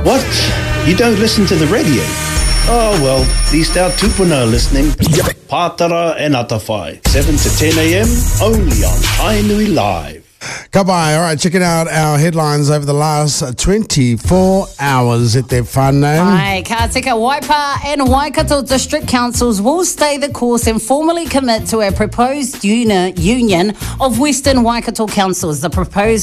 What? You don't listen to the radio? Oh, well, at least our tupuna are listening. Pātara and Atawhai, 7 to 10 a.m, only on Tainui Live. Goodbye. All right, checking out our headlines over the last 24 hours at their whānau. Ai, ka tika Waipa and Waikato District Councils will stay the course and formally commit to a proposed union of Western Waikato Councils. The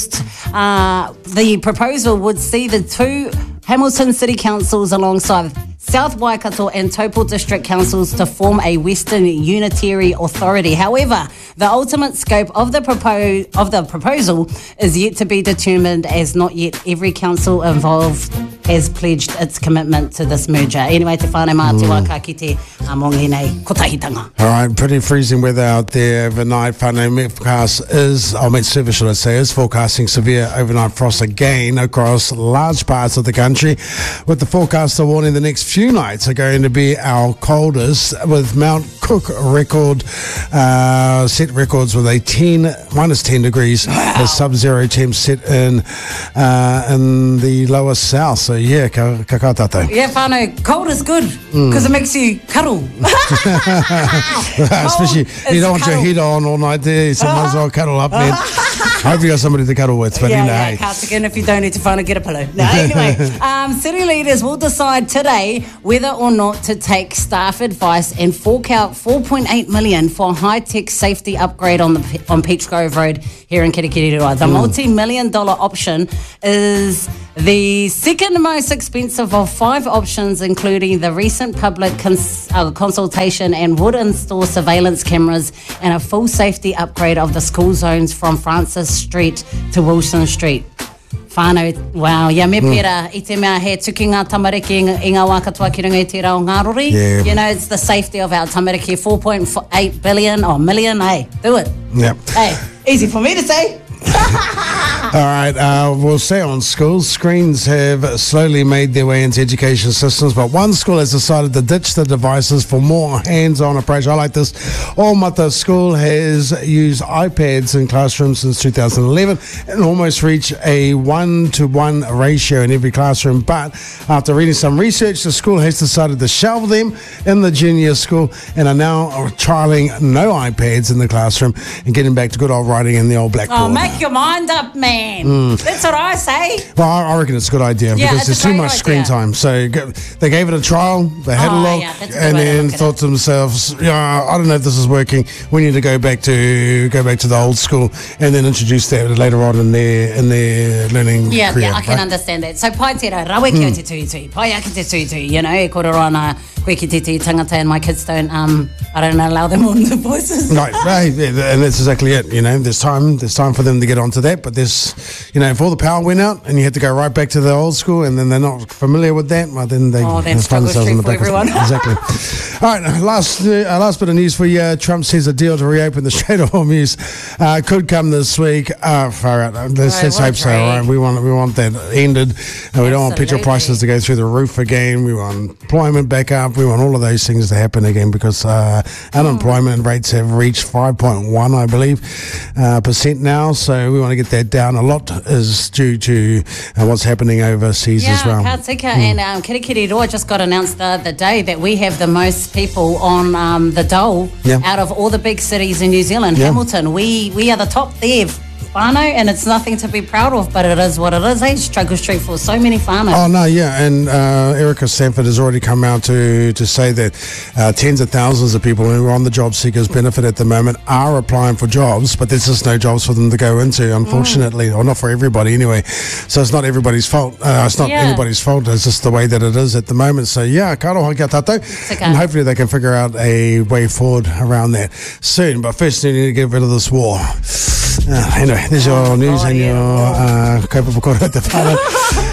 proposal would see the two Hamilton City Councils alongside South Waikato and Taupo District Councils to form a Western Unitary Authority. However, the ultimate scope of the proposal is yet to be determined, as not yet every council involved has pledged its commitment to this merger. Anyway, te whānau mā te wā ka kite mongi nei kotahitanga. All right, pretty freezing weather out there overnight. Whānau Met Service, should I say, is forecasting severe overnight frost again across large parts of the country, with the forecaster warning the next few nights are going to be our coldest, with Mount Cook set records with minus 10 degrees as sub-zero temps set in the lower south. So yeah, ka tātou. Yeah, whānau, cold is good because it makes you cuddle. Especially, you don't want your head on all night there, so might as well cuddle up, man. I hope you got somebody to cuddle with, but yeah, can't again if you don't need to find get a pillow. No, anyway, city leaders will decide today whether or not to take staff advice and fork out $4.8 million for a high-tech safety upgrade on Peach Grove Road here in Kirikiriroa. The multi-million-dollar option is the second most expensive of 5 options, including the recent public consultation and would install surveillance cameras and a full safety upgrade of the school zones from Francis Street to Wilson Street. Whānau, wow, ia me pera I te mea he tuki ngā tamariki i ngā wā katoa ki runga I te rao Ngārori. Yeah. You know, it's the safety of our tamariki, 4.8 billion or million, hey, do it. Yep. Hey, easy for me to say. All right, we'll stay on schools. Screens have slowly made their way into education systems, but one school has decided to ditch the devices for more hands-on approach. I like this. Almata School has used iPads in classrooms since 2011 and almost reached a 1-to-1 ratio in every classroom. But after reading some research, the school has decided to shelve them in the junior school and are now trialling no iPads in the classroom and getting back to good old writing in the old blackboard. Oh, make your mind up, man. That's what I say. Well, I reckon it's a good idea because there's too much screen time. So they gave it a trial, they had a look, and then thought to themselves, I don't know if this is working. We need to go back to the old school and then introduce that later on in their learning career. Yeah, I can understand that. So pai tera, rawe ki o te tui, pai ake te tui, you know, e koro ana koe ki te tangata, and my kids don't, I don't allow them on the voices. Right, and that's exactly it. You know, there's time for them to get onto that, but there's, you know, if all the power went out and you had to go right back to the old school and then they're not familiar with that, well, then they then find themselves in the back. Exactly. All right, last bit of news for you. Trump says a deal to reopen the Strait of Hormuz could come this week. Far out. Let's hope so. All right, we want that ended. We don't want petrol prices to go through the roof again. We want employment back up. We want all of those things to happen again because unemployment rates have reached 5.1, I believe, percent now. So we want to get that down. A lot is due to what's happening overseas as well. Ka tika, and Kirikiriroa just got announced the other day that we have the most people on the dole out of all the big cities in New Zealand. Hamilton, we are the top there. Whānau, and it's nothing to be proud of, but it is what it is. Struggle Street for so many whānau. Oh, no, yeah, and Erica Sanford has already come out to say that tens of thousands of people who are on the job seekers benefit at the moment are applying for jobs, but there's just no jobs for them to go into, unfortunately, or not for everybody anyway. So it's not everybody's fault. It's not anybody's fault. It's just the way that it is at the moment. So, yeah, ka roha kia tātou. And hopefully they can figure out a way forward around that soon. But first, we need to get rid of this war. Anyway, there's your news and your kaupapa kora te whānau.